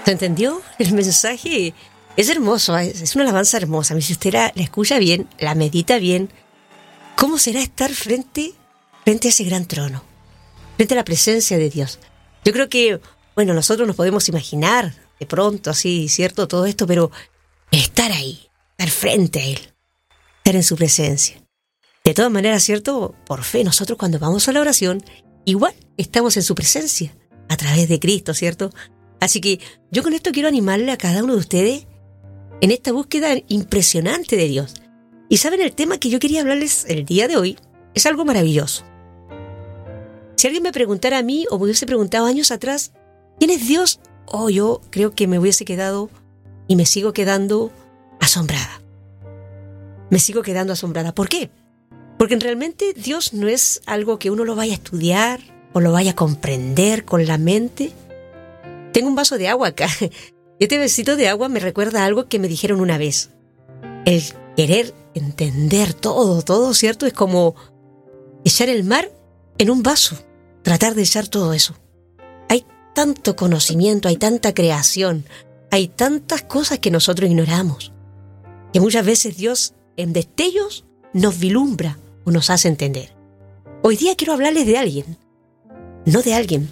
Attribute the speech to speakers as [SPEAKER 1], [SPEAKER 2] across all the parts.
[SPEAKER 1] ¿Se entendió? El mensaje es hermoso, es una alabanza hermosa. Si usted la escucha bien, la medita bien, ¿cómo será estar frente a ese gran trono? Frente a la presencia de Dios. Yo creo que, bueno, nosotros nos podemos imaginar de pronto así, ¿cierto? Todo esto, pero estar ahí, estar frente a Él, estar en su presencia. De todas maneras, ¿cierto? Por fe, nosotros cuando vamos a la oración, igual estamos en su presencia, a través de Cristo, ¿cierto? Así que yo con esto quiero animarle a cada uno de ustedes en esta búsqueda impresionante de Dios. Y saben, el tema que yo quería hablarles el día de hoy es algo maravilloso. Si alguien me preguntara a mí, o me hubiese preguntado años atrás, ¿quién es Dios? Yo creo que me hubiese quedado y me sigo quedando asombrada. Me sigo quedando asombrada. ¿Por qué? Porque realmente Dios no es algo que uno lo vaya a estudiar o lo vaya a comprender con la mente. Tengo un vaso de agua acá. Este vasito de agua me recuerda a algo que me dijeron una vez. El querer entender todo, ¿cierto? Es como echar el mar en un vaso. Tratar de echar todo eso. Hay tanto conocimiento, hay tanta creación, hay tantas cosas que nosotros ignoramos, que muchas veces Dios en destellos nos vislumbra o nos hace entender. Hoy día quiero hablarles de alguien, no de alguien,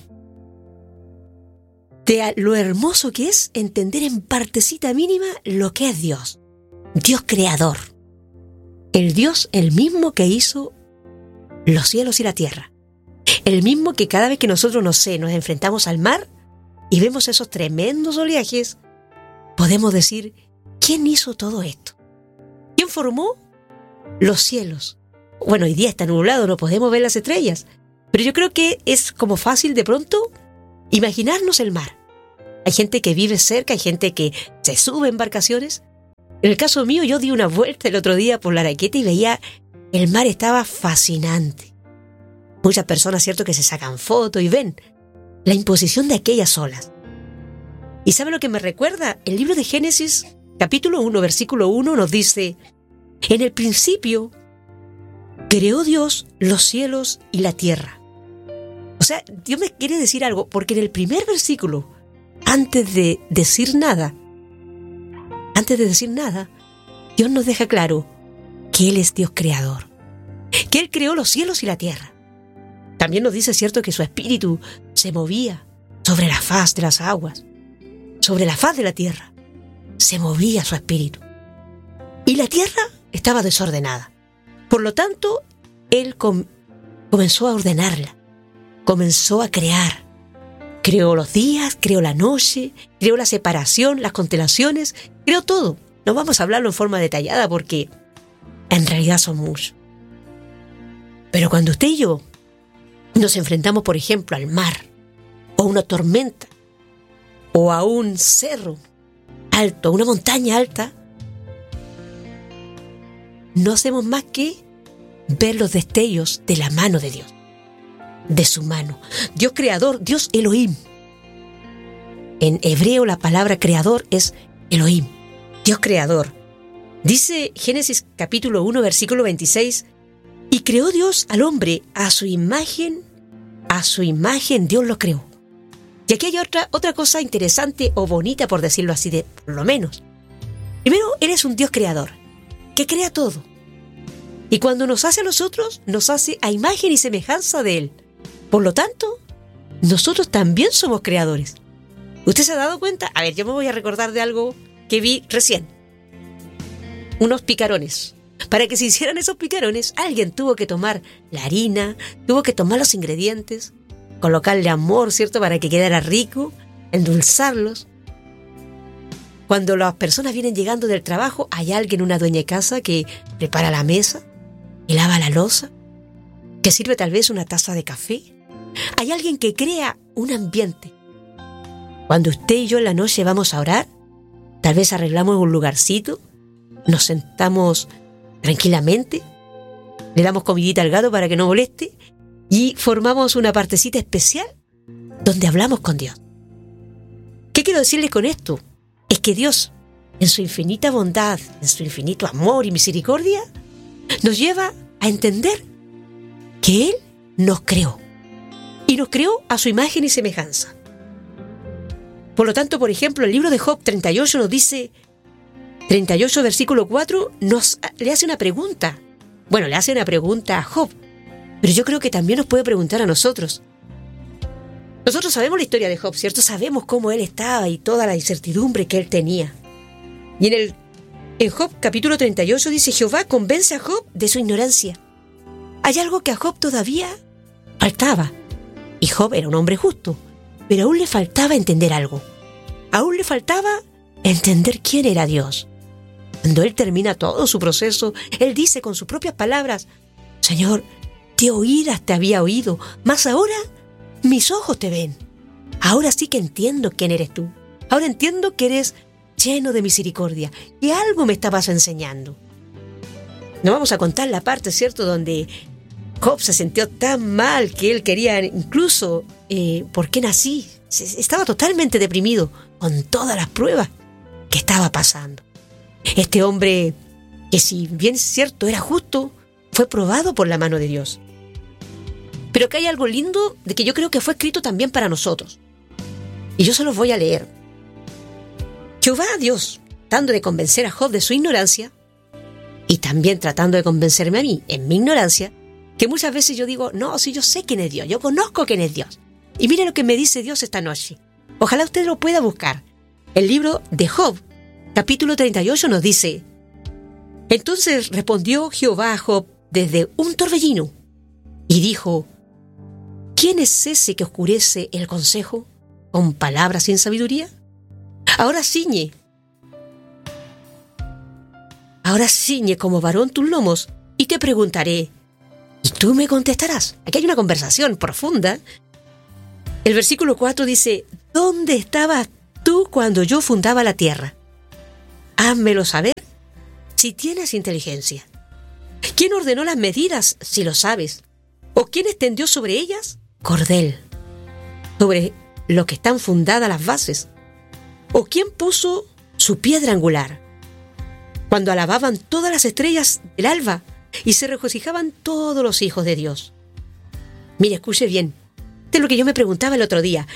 [SPEAKER 1] de lo hermoso que es entender en partecita mínima lo que es Dios. Dios creador. El Dios, el mismo que hizo los cielos y la tierra. El mismo que cada vez que nosotros, nos enfrentamos al mar y vemos esos tremendos oleajes, podemos decir, ¿quién hizo todo esto? ¿Quién formó los cielos? Bueno, hoy día está nublado, no podemos ver las estrellas, pero yo creo que es como fácil de pronto imaginarnos el mar. Hay gente que vive cerca, hay gente que se sube en embarcaciones. En el caso mío, yo di una vuelta el otro día por la Araqueta y veía el mar, estaba fascinante. Muchas personas, cierto, que se sacan fotos y ven la imposición de aquellas olas. ¿Y sabe lo que me recuerda? El libro de Génesis, capítulo 1, versículo 1, nos dice: en el principio creó Dios los cielos y la tierra. O sea, Dios me quiere decir algo, porque en el primer versículo, antes de decir nada, Dios nos deja claro que Él es Dios creador, que Él creó los cielos y la tierra. También nos dice, cierto, que su espíritu se movía sobre la faz de las aguas, sobre la faz de la tierra. Se movía su espíritu. Y la tierra estaba desordenada. Por lo tanto, Él comenzó a ordenarla, comenzó a crear. Creó los días, creó la noche, creó la separación, las constelaciones, creó todo. No vamos a hablarlo en forma detallada porque en realidad son muchos. Pero cuando usted y yo nos enfrentamos, por ejemplo, al mar, o a una tormenta, o a un cerro alto, a una montaña alta, no hacemos más que ver los destellos de la mano de Dios, de su mano. Dios creador, Dios Elohim. En hebreo la palabra creador es Elohim, Dios creador. Dice Génesis capítulo 1, versículo 26, y creó Dios al hombre a su imagen Dios lo creó. Y aquí hay otra cosa interesante o bonita, por decirlo así, por lo menos. Primero, Él es un Dios creador, que crea todo. Y cuando nos hace a nosotros, nos hace a imagen y semejanza de Él. Por lo tanto, nosotros también somos creadores. ¿Usted se ha dado cuenta? A ver, yo me voy a recordar de algo que vi recién. Unos picarones. Para que se hicieran esos picarones, alguien tuvo que tomar la harina, tuvo que tomar los ingredientes, colocarle amor, ¿cierto?, para que quedara rico, endulzarlos. Cuando las personas vienen llegando del trabajo, hay alguien, una dueña de casa, que prepara la mesa, que lava la loza, que sirve tal vez una taza de café. Hay alguien que crea un ambiente. Cuando usted y yo en la noche vamos a orar, tal vez arreglamos un lugarcito, nos sentamos tranquilamente, le damos comidita al gato para que no moleste y formamos una partecita especial donde hablamos con Dios. ¿Qué quiero decirles con esto? Es que Dios, en su infinita bondad, en su infinito amor y misericordia, nos lleva a entender que Él nos creó y nos creó a su imagen y semejanza. Por lo tanto, por ejemplo, el libro de Job 38 nos dice, 38 versículo 4, le hace una pregunta. Bueno, le hace una pregunta a Job, pero yo creo que también nos puede preguntar a nosotros. Nosotros sabemos la historia de Job, ¿cierto? Sabemos cómo él estaba y toda la incertidumbre que él tenía. Y en Job capítulo 38 dice, Jehová convence a Job de su ignorancia. Hay algo que a Job todavía faltaba. Y Job era un hombre justo, pero aún le faltaba entender algo. Aún le faltaba entender quién era Dios. Cuando él termina todo su proceso, él dice con sus propias palabras, Señor, de oídas te había oído, mas ahora mis ojos te ven. Ahora sí que entiendo quién eres tú. Ahora entiendo que eres lleno de misericordia, que algo me estabas enseñando. No vamos a contar la parte, ¿cierto?, donde Job se sintió tan mal que él quería incluso, ¿por qué nací? Estaba totalmente deprimido con todas las pruebas que estaba pasando. Este hombre, que si bien es cierto era justo, fue probado por la mano de Dios. Pero que hay algo lindo de que yo creo que fue escrito también para nosotros. Y yo se los voy a leer. Jehová, Dios, tratando de convencer a Job de su ignorancia, y también tratando de convencerme a mí en mi ignorancia, que muchas veces yo digo, no, si yo sé quién es Dios, yo conozco quién es Dios. Y mire lo que me dice Dios esta noche. Ojalá usted lo pueda buscar. El libro de Job, capítulo 38, nos dice, entonces respondió Jehová a Job desde un torbellino, y dijo, ¿quién es ese que oscurece el consejo con palabras sin sabiduría? Ahora ciñe como varón tus lomos, y te preguntaré, y tú me contestarás. Aquí hay una conversación profunda. El versículo 4 dice, ¿dónde estabas tú cuando yo fundaba la tierra? Házmelo saber si tienes inteligencia. ¿Quién ordenó las medidas, si lo sabes? ¿O quién extendió sobre ellas cordel? Sobre lo que están fundadas las bases. ¿O quién puso su piedra angular? Cuando alababan todas las estrellas del alba y se regocijaban todos los hijos de Dios. Mire, escuche bien. Esto es lo que yo me preguntaba el otro día.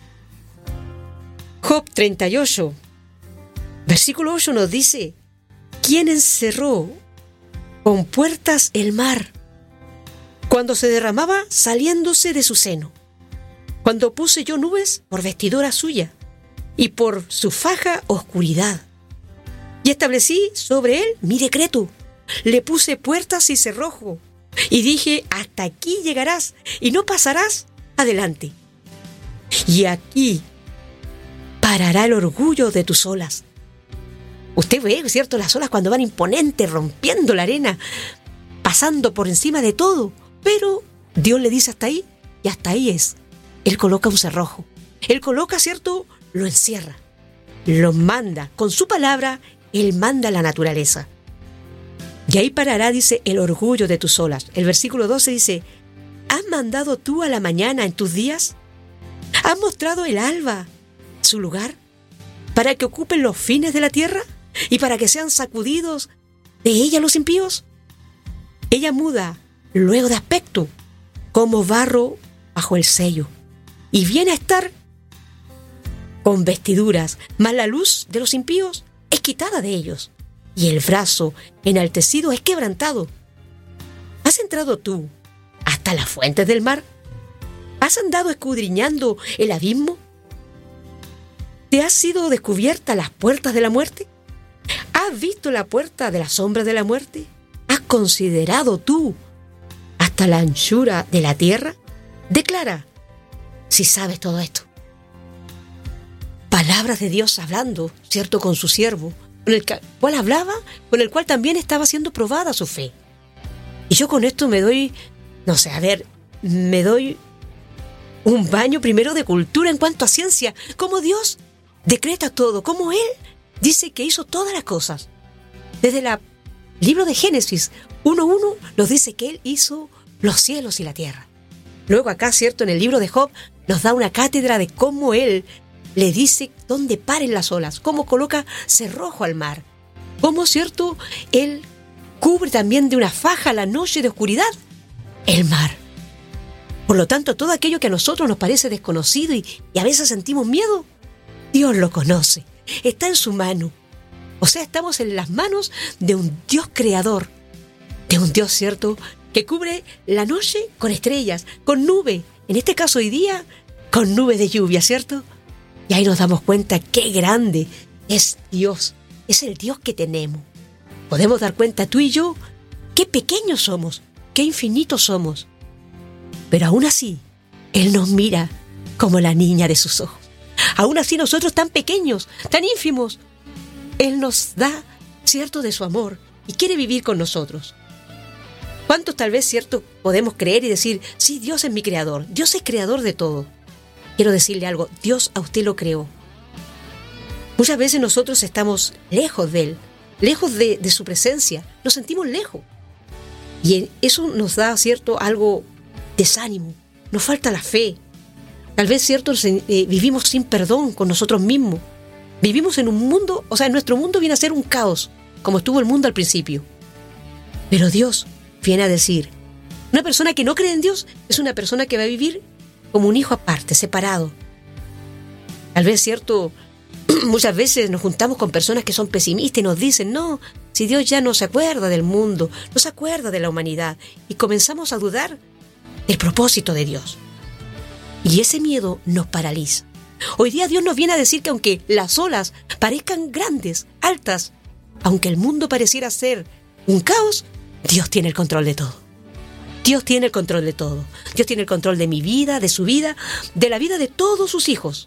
[SPEAKER 1] Job 38, versículo 8 nos dice, ¿quién encerró con puertas el mar cuando se derramaba saliéndose de su seno? Cuando puse yo nubes por vestidura suya y por su faja oscuridad. Y establecí sobre él mi decreto. Le puse puertas y cerrojo. Y dije, hasta aquí llegarás y no pasarás adelante. Y aquí parará el orgullo de tus olas. Usted ve, ¿cierto?, las olas cuando van imponentes, rompiendo la arena, pasando por encima de todo. Pero Dios le dice hasta ahí, y hasta ahí es. Él coloca un cerrojo. Él coloca, ¿cierto?, lo encierra. Lo manda. Con su palabra, Él manda a la naturaleza. Y ahí parará, dice, el orgullo de tus olas. El versículo 12 dice, ¿has mandado tú a la mañana en tus días? ¿Has mostrado el alba su lugar para que ocupen los fines de la tierra y para que sean sacudidos de ella los impíos? Ella muda luego de aspecto como barro bajo el sello y viene a estar con vestiduras, mas la luz de los impíos es quitada de ellos y el brazo enaltecido es quebrantado. ¿Has entrado tú hasta las fuentes del mar? ¿Has andado escudriñando el abismo? ¿Te has sido descubierta las puertas de la muerte? ¿Has visto la puerta de las sombras de la muerte? ¿Has considerado tú hasta la anchura de la tierra? Declara si sabes todo esto. Palabras de Dios hablando, ¿cierto?, con su siervo, con el cual hablaba, con el cual también estaba siendo probada su fe. Y yo con esto me doy un baño primero de cultura en cuanto a ciencia, cómo Dios decreta todo, cómo Él dice que hizo todas las cosas. Desde el libro de Génesis 1:1 nos dice que Él hizo los cielos y la tierra. Luego acá, ¿cierto?, en el libro de Job nos da una cátedra de cómo Él le dice dónde paren las olas, cómo coloca cerrojo al mar, cómo, ¿cierto?, Él cubre también de una faja la noche de oscuridad el mar. Por lo tanto, todo aquello que a nosotros nos parece desconocido y a veces sentimos miedo, Dios lo conoce, está en su mano. O sea, estamos en las manos de un Dios creador, de un Dios, ¿cierto?, que cubre la noche con estrellas, con nube, en este caso hoy día, con nube de lluvia, ¿cierto? Y ahí nos damos cuenta qué grande es Dios, es el Dios que tenemos. Podemos dar cuenta tú y yo qué pequeños somos, qué infinitos somos. Pero aún así, Él nos mira como la niña de sus ojos. Aún así nosotros tan pequeños, tan ínfimos, Él nos da, ¿cierto?, de su amor y quiere vivir con nosotros. ¿Cuántos tal vez, cierto, podemos creer y decir, sí, Dios es mi creador, Dios es creador de todo? Quiero decirle algo, Dios a usted lo creó. Muchas veces nosotros estamos lejos de Él, lejos de su presencia, nos sentimos lejos. Y eso nos da, cierto, algo desánimo, nos falta la fe. Tal vez, cierto, vivimos sin perdón con nosotros mismos. Vivimos en un mundo, o sea, nuestro mundo viene a ser un caos, como estuvo el mundo al principio. Pero Dios viene a decir, una persona que no cree en Dios es una persona que va a vivir como un hijo aparte, separado. Tal vez, cierto, muchas veces nos juntamos con personas que son pesimistas y nos dicen, no, si Dios ya no se acuerda del mundo, no se acuerda de la humanidad, y comenzamos a dudar del propósito de Dios. Y ese miedo nos paraliza. Hoy día Dios nos viene a decir que aunque las olas parezcan grandes, altas, aunque el mundo pareciera ser un caos, Dios tiene el control de todo. Dios tiene el control de todo. Dios tiene el control de mi vida, de su vida, de la vida de todos sus hijos.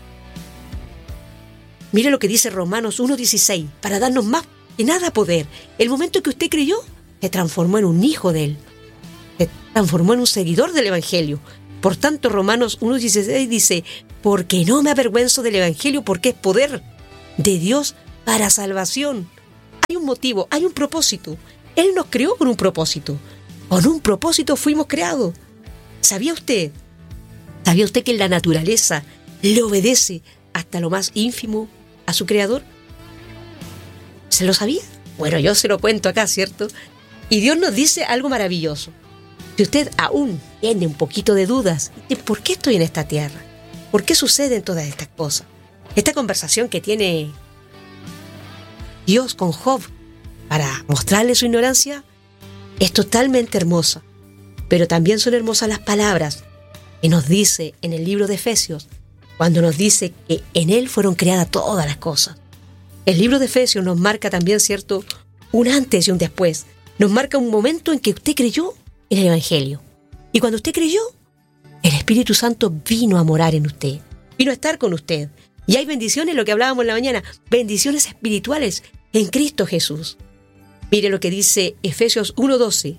[SPEAKER 1] Mire lo que dice Romanos 1:16, para darnos más que nada poder. El momento en que usted creyó, se transformó en un hijo de Él. Se transformó en un seguidor del Evangelio. Por tanto, Romanos 1:16 dice, porque no me avergüenzo del Evangelio, porque es poder de Dios para salvación. Hay un motivo, hay un propósito. Él nos creó con un propósito. Con un propósito fuimos creados. ¿Sabía usted? ¿Sabía usted que la naturaleza le obedece hasta lo más ínfimo a su creador? ¿Se lo sabía? Bueno, yo se lo cuento acá, ¿cierto? Y Dios nos dice algo maravilloso. Si usted aún tiene un poquito de dudas, ¿por qué estoy en esta tierra? ¿Por qué suceden todas estas cosas? Esta conversación que tiene Dios con Job para mostrarle su ignorancia es totalmente hermosa. Pero también son hermosas las palabras que nos dice en el libro de Efesios, cuando nos dice que en Él fueron creadas todas las cosas. El libro de Efesios nos marca también, ¿cierto?, un antes y un después. Nos marca un momento en que usted creyó en el Evangelio. Y cuando usted creyó, el Espíritu Santo vino a morar en usted, vino a estar con usted. Y hay bendiciones, lo que hablábamos en la mañana, bendiciones espirituales en Cristo Jesús. Mire lo que dice Efesios 1:12.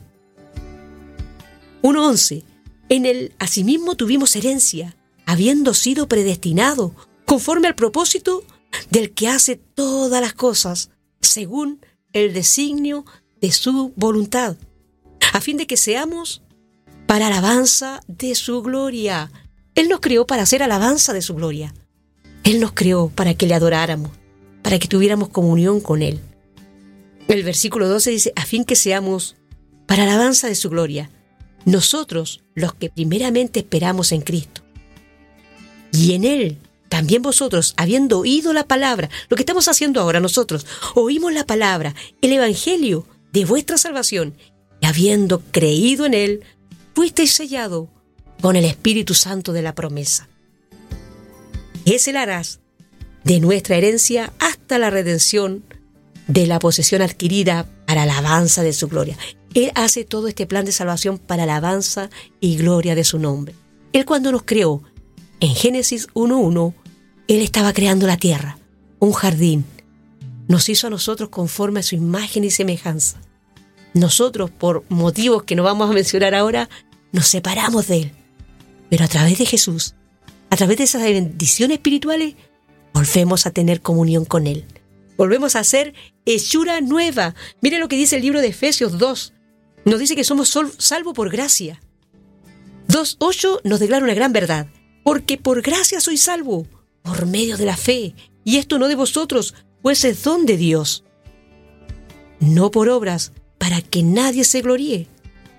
[SPEAKER 1] 1:11. En Él asimismo tuvimos herencia, habiendo sido predestinado conforme al propósito del que hace todas las cosas, según el designio de su voluntad, a fin de que seamos para alabanza de su gloria. Él nos creó para hacer alabanza de su gloria. Él nos creó para que le adoráramos, para que tuviéramos comunión con Él. El versículo 12 dice, a fin que seamos para alabanza de su gloria, nosotros los que primeramente esperamos en Cristo. Y en Él, también vosotros, habiendo oído la palabra, lo que estamos haciendo ahora nosotros, oímos la palabra, el Evangelio de vuestra salvación, y habiendo creído en Él, fuisteis sellado con el Espíritu Santo de la promesa. Es el araz de nuestra herencia hasta la redención de la posesión adquirida para alabanza de su gloria. Él hace todo este plan de salvación para alabanza y gloria de su nombre. Él cuando nos creó, en Génesis 1:1, Él estaba creando la tierra, un jardín. Nos hizo a nosotros conforme a su imagen y semejanza. Nosotros, por motivos que no vamos a mencionar ahora, nos separamos de Él. Pero a través de Jesús, a través de esas bendiciones espirituales, volvemos a tener comunión con Él. Volvemos a ser hechura nueva. Mire lo que dice el libro de Efesios 2. Nos dice que somos salvos por gracia. 2:8 nos declara una gran verdad. Porque por gracia soy salvo, por medio de la fe. Y esto no de vosotros, pues es don de Dios. No por obras, para que nadie se gloríe.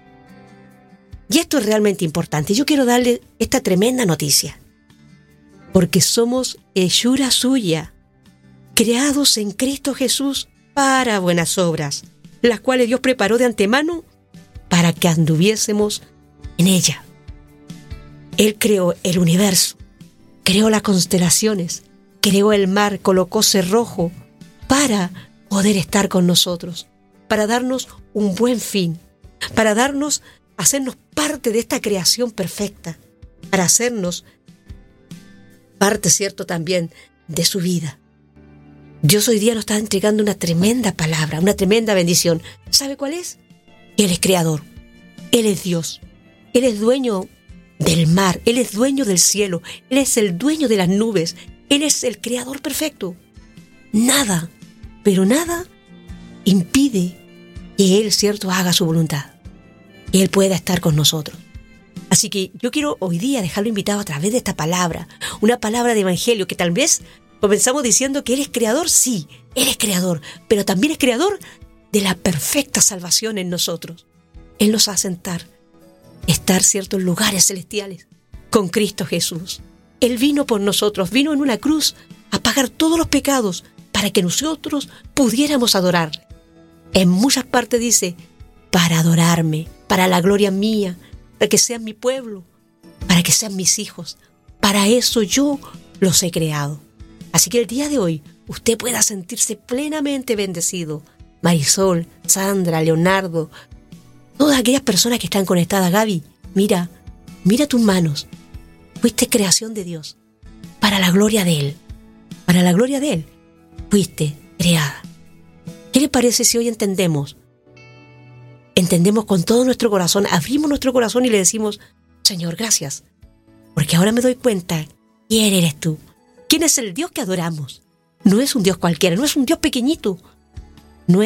[SPEAKER 1] Y esto es realmente importante. Yo quiero darle esta tremenda noticia. porque somos hechura suya, creados en Cristo Jesús para buenas obras, las cuales Dios preparó de antemano para que anduviésemos en ella. Él creó el universo, creó las constelaciones, creó el mar, colocó cerrojo para poder estar con nosotros, para darnos un buen fin, para hacernos parte de esta creación perfecta, para hacernos parte, cierto, también de su vida. Dios hoy día nos está entregando una tremenda palabra, una tremenda bendición. ¿Sabe cuál es? Él es creador, Él es Dios, Él es dueño del mar, Él es dueño del cielo, Él es el dueño de las nubes, Él es el creador perfecto. Nada, pero nada impide que Él, cierto, haga su voluntad, que Él pueda estar con nosotros. Así que yo quiero hoy día dejarlo invitado a través de esta palabra, una palabra de evangelio que tal vez comenzamos diciendo que Él es creador. Sí, Él es creador, pero también es creador de la perfecta salvación en nosotros. Él nos hace estar ciertos lugares celestiales con Cristo Jesús. Él vino por nosotros, vino en una cruz a pagar todos los pecados para que nosotros pudiéramos adorarle. En muchas partes dice, para adorarme, para la gloria mía, para que sean mi pueblo, para que sean mis hijos. Para eso yo los he creado. Así que el día de hoy usted pueda sentirse plenamente bendecido. Marisol, Sandra, Leonardo, todas aquellas personas que están conectadas. Gaby, mira tus manos. Fuiste creación de Dios, para la gloria de Él. Para la gloria de Él fuiste creada. ¿Qué le parece si hoy entendemos con todo nuestro corazón, abrimos nuestro corazón y le decimos, Señor, gracias, porque ahora me doy cuenta quién eres tú, quién es el Dios que adoramos? No es un Dios cualquiera, no es un Dios pequeñito,